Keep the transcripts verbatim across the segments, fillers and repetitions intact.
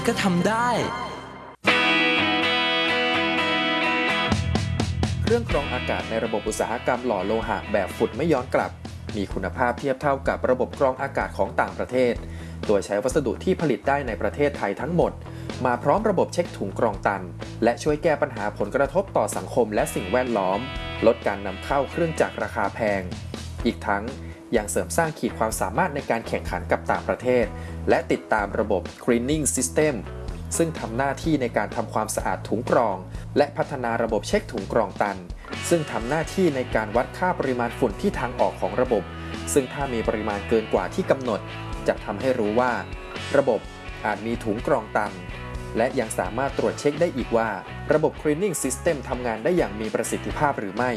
ก็ทำได้เครื่องกรองอากาศในระบบอุตสาหกรรมหล่อโลหะแบบฝุ่นไม่ย้อนกลับมีคุณภาพเทียบเท่ากับระบบกรองอากาศของต่างประเทศโดยใช้วัสดุที่ผลิตได้ในประเทศไทยทั้งหมดมาพร้อมระบบเช็คถุงกรองตันและช่วยแก้ปัญหาผลกระทบต่อสังคมและสิ่งแวดล้อมลดการนำเข้าเครื่องจักรราคาแพงอีกทั้งยังเสริมสร้างขีดความสามารถในการแข่งขันกับต่างประเทศและติดตามระบบ Cleaning System ซึ่งทำหน้าที่ในการทำความสะอาดถุงกรองและพัฒนาระบบเช็คถุงกรองตันซึ่งทำหน้าที่ในการวัดค่าปริมาณฝุ่นที่ทางออกของระบบซึ่งถ้ามีปริมาณเกินกว่าที่กำหนดจะทำให้รู้ว่าระบบอาจมีถุงกรองตันและยังสามารถตรวจเช็คได้อีกว่าระบบ Cleaning System ทำงานได้อย่างมีประสิทธิภาพหรือไม่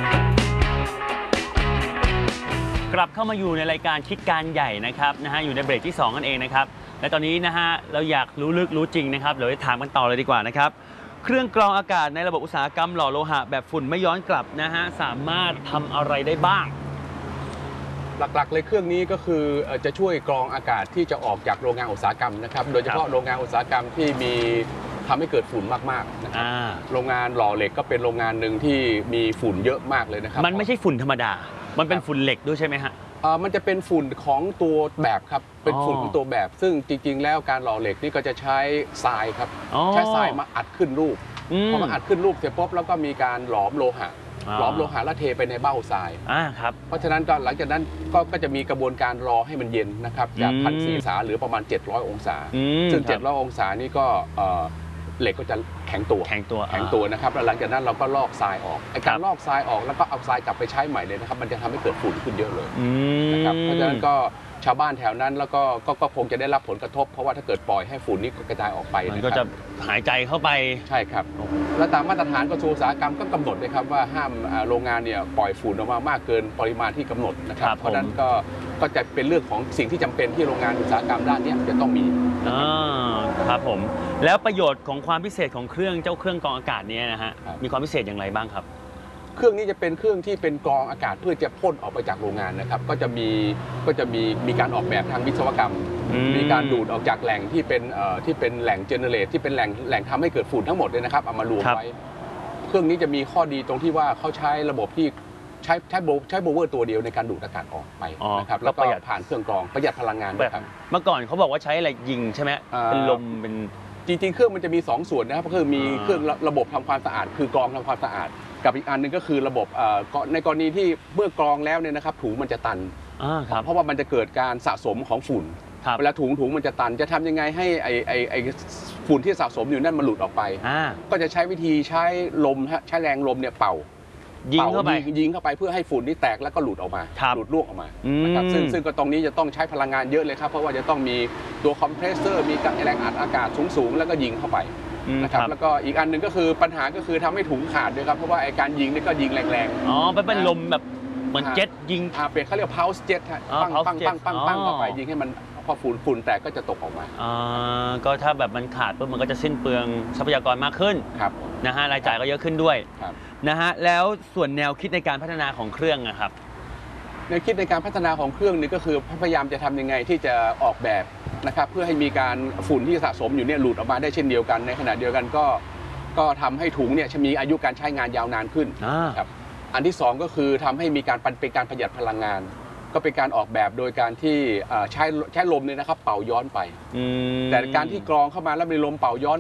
กลับเข้ามาอยู่ในรายการคิดการใหญ่นะครับนะฮะอยู่ในเบรกที่สองนั่นเองนะครับและตอนนี้นะฮะเราอยากรู้ลึกรู้จริงนะครับเดี๋ยวถามกันต่อเลยดีกว่านะครับเครื่องกรองอากาศในระบบอุตสาหกรรมหล่อโลหะแบบฝุ่นไม่ย้อนกลับนะฮะสามารถทำอะไรได้บ้างหลักๆเลยเครื่องนี้ก็คือจะช่วยกรองอากาศที่จะออกจากโรงงานอุตสาหกรรมนะครับโดยเฉพาะโรงงานอุตสาหกรรมที่มีทำให้เกิดฝุ่นมากๆนะครับโรงงานหล่อเหล็กก็เป็นโรงงานหนึ่งที่มีฝุ่นเยอะมากเลยนะครับมันไม่ใช่ฝุ่นธรรมดามันเป็นฝุ่นเหล็กด้วยใช่ไหมฮะมันจะเป็นฝุ่นของตัวแบบครับเป็นฝุ่นของตัวแบบซึ่งจริงๆแล้วการหล่อเหล็กนี่ก็จะใช้ทรายครับใช้ทรายมาอัดขึ้นรูปพอมาอัดขึ้นรูปเสร็จปุ๊บแล้วก็มีการหลอมโลหะหลอมโลหะแล้วเทไปในเบ้าทรายเพราะฉะนั้นก็หลังจากนั้นก็ก็จะมีกระบวนการรอให้มันเย็นนะครับจากพันสี่องศาหรือประมาณเจ็ดร้อยองศาซึ่งเจ็ดร้อยองศานี่ก็เหล็กก็จะแข็งตัวแข็งตัวแข็งตัวนะครับแล้วหลังจากนั้นเราก็ลอกทรายออกไอ้การลอกทรายออกแล้วก็เอาทรายกลับไปใช้ใหม่เลยนะครับมันจะทำให้เกิดฝุ่นขึ้นเยอะเลยนะครับเพราะฉะนั้นก็ชาวบ้านแถวนั้นแล้วก็ก็คงจะได้รับผลกระทบเพราะว่าถ้าเกิดปล่อยให้ฝุ่นนี้กระจายออกไปมันก็จะหายใจเข้าไปใช่ครับและตามมาตรฐานกระทรวงอุตสาหกรรมก็กำหนดเลยครับว่าห้ามโรงงานเนี่ยปล่อยฝุ่นออกมามากเกินปริมาณที่กำหนดนะครับเพราะฉะนั้นก็ก็จะเป็นเรื่องของสิ่งที่จำเป็นที่โรงงานอุตสาหกรรมด้านนี้จะต้องมีครับผมแล้วประโยชน์ของความพิเศษของเครื่องเจ้าเครื่องกรองอากาศนี้นะฮะมีความพิเศษอย่างไรบ้างครับเครื่องนี้จะเป็นเครื่องที่เป็นกรองอากาศเพื่อจะพ่นออกไปจากโรงงานนะครับก็จะมีก็จะมีมีการออกแบบทางวิศวกรรมมีการดูดออกจากแหล่งที่เป็นเอ่อที่เป็นแหล่งเจเนเรตที่เป็นแหล่งแหล่งทำให้เกิดฝุ่นทั้งหมดเลยนะครับเอามารวมไว้เครื่องนี้จะมีข้อดีตรงที่ว่าเขาใช้ระบบที่ใช้ใช้โบใช้โบเวอร์ตัวเดียวในการดูดอากาศออกไปนะครับแล้วก็ผ่านเครื่องกรองประหยัดพลังงานด้วยครับเมื่อก่อนเขาบอกว่าใช้อะไรยิงใช่ไหมเป็นลมเป็นจริงๆเครื่องมันจะมีสองส่วนนะครับก็คือมีเครื่องระบบทำความสะอาดคือกรองทำความสะอาดกับอีกอันหนึ่งก็คือระบบในกรณีที่เมื่อกรองแล้วเนี่ยนะครับถุงมันจะตันเพราะว่ามันจะเกิดการสะสมของฝุ่นเวลาถุงถุงมันจะตันจะทำยังไงให้ไอไอไอฝุ่นที่สะสมอยู่นั่นมันหลุดออกไปก็จะใช้วิธีใช้ลมใช้แรงลมเนี่ยเป่ายิงเข้าไปยิงเข้าไปเพื่อให้ฝุ่นนี้แตกแล้วก็หลุดออกมาหลุดล่วงออกมานะครับซึ่งซึ่งก็ตรงนี้จะต้องใช้พลังงานเยอะเลยครับเพราะว่าจะต้องมีตัวคอมเพรสเซอร์มีแรงอัดอากาศสูงๆแล้วก็ยิงเข้าไปนะครับแล้วก็อีกอันหนึ่งก็คือปัญหาก็คือทำให้ถุงขาดด้วยครับเพราะว่าไอการยิงนี่ก็ยิงแรงๆอ๋อเป็นลมแบบเหมือนเจ็ตยิงอ่าเป็นเขาเรียก pulse jet ปังปังปังปังปังเข้าไปยิงให้มันพอฝุ่นฝุ่นแตกก็จะตกออกมาอ่าก็ถ้าแบบมันขาดปุ๊บมันก็จะสิ้นเปลืองทรัพยากรมากขึ้นครับนะฮะรายจ่ายก็เยอะขึ้นด้วยนะฮะแล้วส่วนแนวคิดในการพัฒนาของเครื่องนะครับแนวคิดในการพัฒนาของเครื่องนี้ก็คือพยายามจะทำยังไงที่จะออกแบบนะครับเพื่อให้มีการฝุ่นที่สะสมอยู่เนี่ยหลุดออกมาได้เช่นเดียวกันในขณะเดียวกันก็ก็ทำให้ถุงเนี่ยมีอายุการใช้งานยาวนานขึ้นครับอันที่สองก็คือทำให้มีการเป็นการประหยัดพลังงานก็เป็นการออกแบบโดยการที่ใช้ใช้ลมเนี่ยนะครับเป่าย้อนไปแต่การที่กรองเข้ามาแล้วมีลมเป่าย้อน